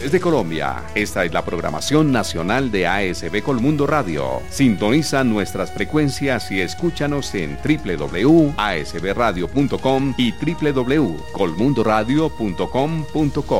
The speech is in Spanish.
de Colombia. Esta es la programación nacional de ASB Colmundo Radio. Sintoniza nuestras frecuencias y escúchanos en www.asbradio.com y www.colmundoradio.com.co.